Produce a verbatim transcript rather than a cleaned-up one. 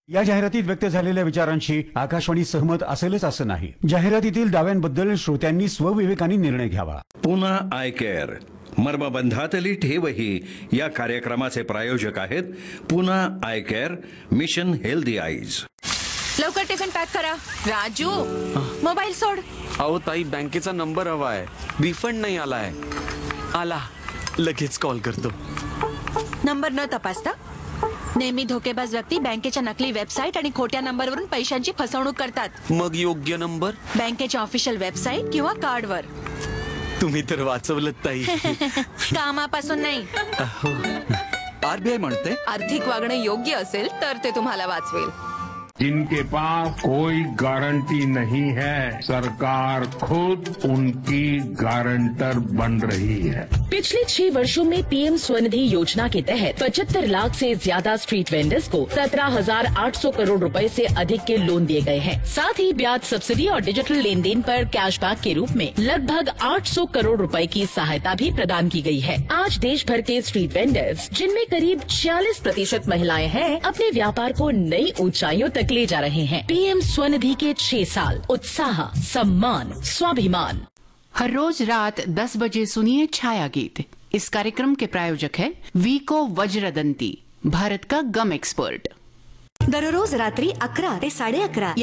या जाहिरातीत व्यक्त झालेल्या विचारांशी आकाशवाणी सहमत असेलच असं नाही. जाहिरातीतील दाव्यांबद्दल श्रोत्यांनी स्वविवेकाने निर्णय घ्यावा. पुन्हा आय केअर मर्मबंधातली ठेवही या कार्यक्रमाचे प्रायोजक आहेत पुन्हा I care mission healthy eyes. लवकर टिफिन पॅक करा. राजू मोबाईल सोड. अहो ताई, बँकेचा नंबर हवाय, रिफंड नाही आलाय. आला, लगेच कॉल करतो. नंबर न तपासता नेहमी धोकेबाज व्यक्ती बँकेच्या नकली वेबसाईट आणि खोट्या नंबरवरून पैशांची फसवणूक करतात. मग योग्य नंबर बँकेच्या ऑफिशियल वेबसाईट किंवा कार्डवर. तुम्ही तर वाचवलं ताई. कामापासून नाही. आरबीआय म्हणते आर्थिक वागणं योग्य असेल तर ते तुम्हाला वाचवेल. जिनके पास कोई गारंटी नहीं है, सरकार खुद उनकी गारंटर बन रही है. पिछले छह वर्षों में पीएम स्वनिधि योजना के तहत पचहत्तर लाख से ज्यादा स्ट्रीट वेंडर्स को सत्रह हजार आठ सौ करोड़ रुपए से अधिक के लोन दिए गए हैं. साथ ही ब्याज सब्सिडी और डिजिटल लेन देन पर कैशबैक के रूप में लगभग आठ सौ करोड़ रुपए की सहायता भी प्रदान की गई है. आज देश भर के स्ट्रीट वेंडर्स, जिनमें करीब छियालीस प्रतिशत महिलाएं हैं, अपने व्यापार को नई ऊंचाइयों तक ले जा रहे हैं. पीएम स्वनिधि के छह साल, उत्साह, सम्मान, स्वाभिमान. हर रोज रात दस बजे सुनिए छाया गीत. इस कार्यक्रम के प्रायोजक है वीको वज्रदंती, भारत का गम एक्सपर्ट. दररोज रात्री अकरा ते साडे अकरा